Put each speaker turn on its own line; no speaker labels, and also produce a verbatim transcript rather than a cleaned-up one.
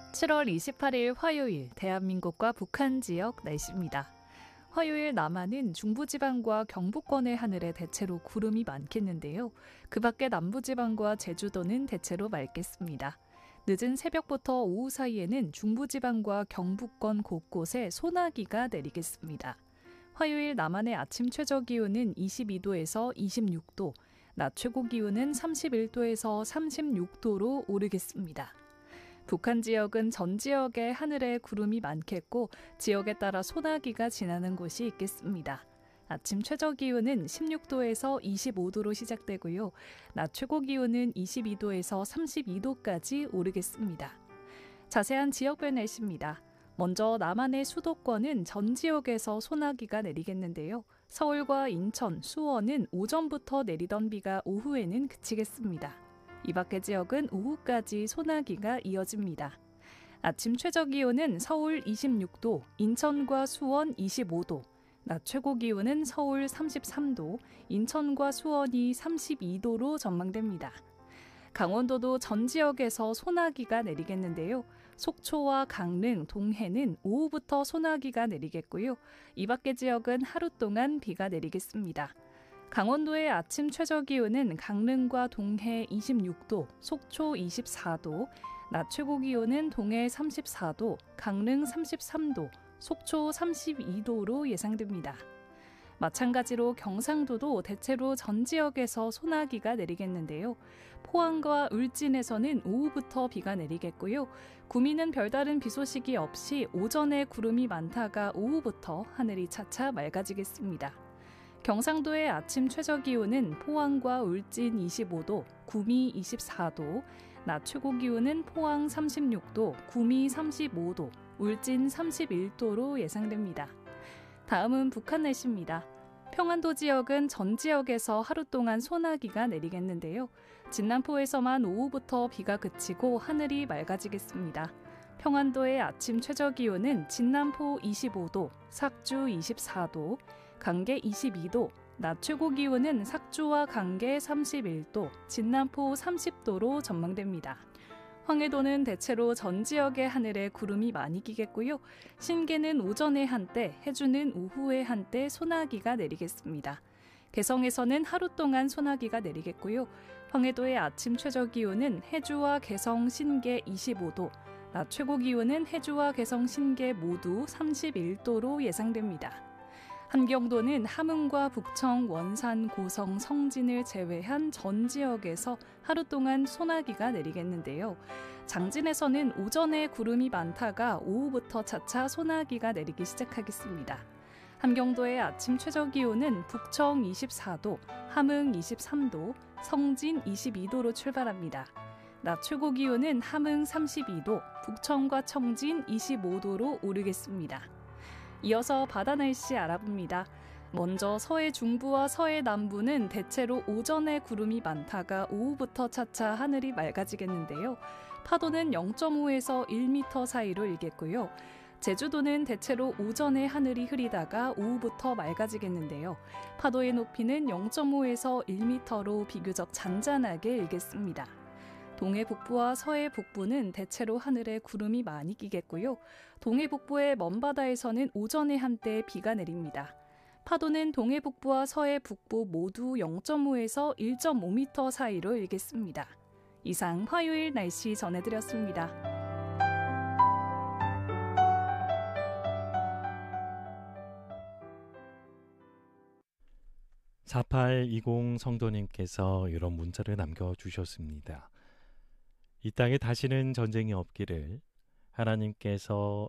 칠월 이십팔일 화요일 대한민국과 북한 지역 날씨입니다. 화요일 남한은 중부지방과 경북권의 하늘에 대체로 구름이 많겠는데요. 그 밖에 남부지방과 제주도는 대체로 맑겠습니다. 늦은 새벽부터 오후 사이에는 중부지방과 경북권 곳곳에 소나기가 내리겠습니다. 화요일 남한의 아침 최저기온은 이십이도에서 이십육도, 낮 최고기온은 삼십일도에서 삼십육도로 오르겠습니다. 북한 지역은 전 지역에 하늘에 구름이 많겠고 지역에 따라 소나기가 지나는 곳이 있겠습니다. 아침 최저기온은 십육도에서 이십오도로 시작되고요. 낮 최고기온은 이십이도에서 삼십이도까지 오르겠습니다. 자세한 지역별 날씨입니다. 먼저 남한의 수도권은 전 지역에서 소나기가 내리겠는데요. 서울과 인천, 수원은 오전부터 내리던 비가 오후에는 그치겠습니다. 이 밖의 지역은 오후까지 소나기가 이어집니다. 아침 최저기온은 서울 이십육도, 인천과 수원 이십오도, 낮 최고기온은 서울 삼십삼도, 인천과 수원이 삼십이도로 전망됩니다. 강원도도 전 지역에서 소나기가 내리겠는데요. 속초와 강릉, 동해는 오후부터 소나기가 내리겠고요. 이 밖의 지역은 하루 동안 비가 내리겠습니다. 강원도의 아침 최저기온은 강릉과 동해 이십육도, 속초 이십사도, 낮 최고기온은 동해 삼십사도, 강릉 삼십삼도, 속초 삼십이도로 예상됩니다. 마찬가지로 경상도도 대체로 전 지역에서 소나기가 내리겠는데요. 포항과 울진에서는 오후부터 비가 내리겠고요. 구미는 별다른 비 소식이 없이 오전에 구름이 많다가 오후부터 하늘이 차차 맑아지겠습니다. 경상도의 아침 최저기온은 포항과 울진 이십오도, 구미 이십사도, 낮 최고기온은 포항 삼십육도, 구미 삼십오도, 울진 삼십일도로 예상됩니다. 다음은 북한 날씨입니다. 평안도 지역은 전 지역에서 하루 동안 소나기가 내리겠는데요. 진남포에서만 오후부터 비가 그치고 하늘이 맑아지겠습니다. 평안도의 아침 최저기온은 진남포 이십오도, 삭주 이십사도, 강계 이십이도, 낮 최고기온은 삭주와 강계 삼십일도, 진남포 삼십도로 전망됩니다. 황해도는 대체로 전 지역의 하늘에 구름이 많이 끼겠고요. 신계는 오전에 한때, 해주는 오후에 한때 소나기가 내리겠습니다. 개성에서는 하루 동안 소나기가 내리겠고요. 황해도의 아침 최저기온은 해주와 개성, 신계 이십오도, 낮 최고기온은 해주와 개성, 신계 모두 삼십일도로 예상됩니다. 함경도는 함흥과 북청, 원산, 고성, 성진을 제외한 전 지역에서 하루 동안 소나기가 내리겠는데요. 장진에서는 오전에 구름이 많다가 오후부터 차차 소나기가 내리기 시작하겠습니다. 함경도의 아침 최저기온은 북청 이십사도, 함흥 이십삼도, 성진 이십이도로 출발합니다. 낮 최고기온은 함흥 삼십이도, 북청과 청진 이십오도로 오르겠습니다. 이어서 바다 날씨 알아봅니다. 먼저 서해 중부와 서해 남부는 대체로 오전에 구름이 많다가 오후부터 차차 하늘이 맑아지겠는데요. 파도는 영점오에서 일 미터 사이로 일겠고요. 제주도는 대체로 오전에 하늘이 흐리다가 오후부터 맑아지겠는데요. 파도의 높이는 영점오에서 일 미터로 비교적 잔잔하게 일겠습니다. 동해 북부와 서해 북부는 대체로 하늘에 구름이 많이 끼겠고요. 동해 북부의 먼바다에서는 오전에 한때 비가 내립니다. 파도는 동해 북부와 서해 북부 모두 영점오에서 일 점 오 미터 사이로 일겠습니다. 이상 화요일 날씨 전해드렸습니다.
사팔이공 성도님께서 이런 문자를 남겨주셨습니다. 이 땅에 다시는 전쟁이 없기를, 하나님께서